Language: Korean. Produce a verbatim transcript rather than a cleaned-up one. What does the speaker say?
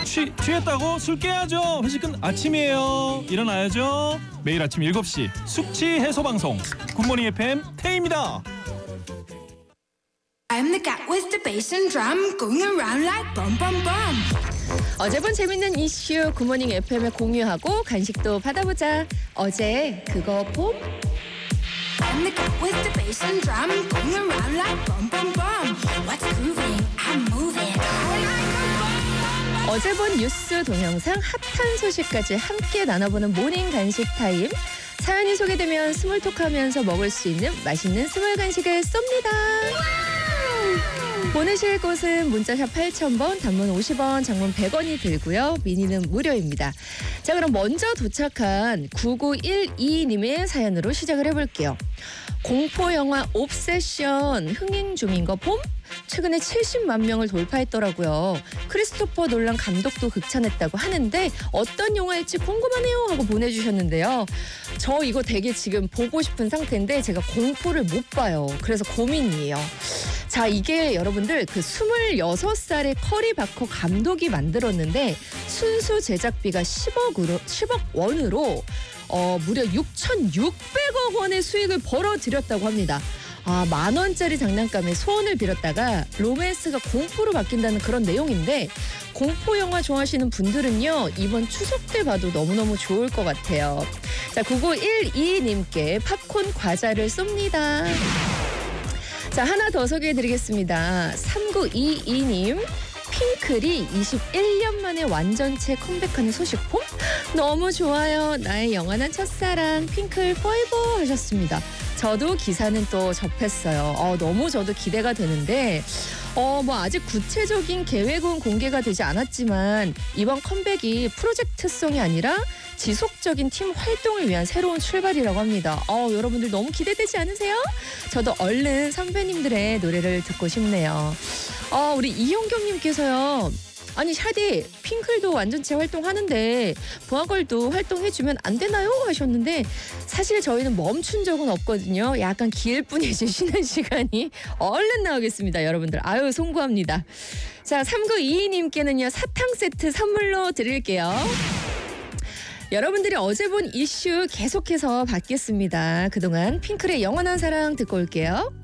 취, 취했다고? 술 깨야죠. 회식은 아침이에요. 일어나야죠. 매일 아침 일곱 시 숙취 해소 방송 굿모닝 에프엠 태희입니다. I'm the cat with the bass and drum going around like bum bum bum. 어제 본 재밌는 이슈 굿모닝 에프엠에 공유하고 간식도 받아보자. 어제 그거 봄? I'm the cat with the bass and drum going around like bum bum bum. What's grooving? I'm moving. All like a bum bum. 어제 본 뉴스 동영상 핫한 소식까지 함께 나눠보는 모닝 간식 타임. 사연이 소개되면 스몰톡하면서 먹을 수 있는 맛있는 스몰 간식을 쏩니다. 보내실 곳은 문자샵 팔천 번, 단문 오십 원, 장문 백 원이 들고요. 미니는 무료입니다. 자, 그럼 먼저 도착한 구구일이 님의 사연으로 시작을 해볼게요. 공포영화 옵세션 흥행 중인 거 봄? 최근에 칠십만 명을 돌파했더라고요. 크리스토퍼 놀란 감독도 극찬했다고 하는데 어떤 영화일지 궁금하네요 하고 보내주셨는데요. 저 이거 되게 지금 보고 싶은 상태인데 제가 공포를 못 봐요. 그래서 고민이에요. 자, 이게 여러분들 그 스물여섯 살의 커리 바커 감독이 만들었는데 순수 제작비가 십억으로, 십억 원으로 어, 무려 육천육백억 원의 수익을 벌어들였다고 합니다. 아, 만 원짜리 장난감에 소원을 빌었다가 로맨스가 공포로 바뀐다는 그런 내용인데 공포 영화 좋아하시는 분들은요 이번 추석 때 봐도 너무너무 좋을 것 같아요. 자, 구구일이 님께 팝콘 과자를 쏩니다. 자, 하나 더 소개해드리겠습니다. 삼구이이 님. 핑클이 이십일 년 만에 완전체 컴백하는 소식 봄? 너무 좋아요. 나의 영원한 첫사랑 핑클 포에버 하셨습니다. 저도 기사는 또 접했어요. 어, 너무 저도 기대가 되는데 어, 뭐 아직 구체적인 계획은 공개가 되지 않았지만 이번 컴백이 프로젝트성이 아니라 지속적인 팀 활동을 위한 새로운 출발이라고 합니다. 어, 여러분들 너무 기대되지 않으세요? 저도 얼른 선배님들의 노래를 듣고 싶네요. 어, 우리 이현경님께서요. 아니 샤디 핑클도 완전체 활동하는데 보아걸도 활동해주면 안 되나요? 하셨는데 사실 저희는 멈춘 적은 없거든요. 약간 길 뿐이지 쉬는 시간이 얼른 나오겠습니다. 여러분들 아유 송구합니다. 자, 삼구이이 님께는요 사탕 세트 선물로 드릴게요. 여러분들이 어제 본 이슈 계속해서 받겠습니다. 그동안 핑클의 영원한 사랑 듣고 올게요.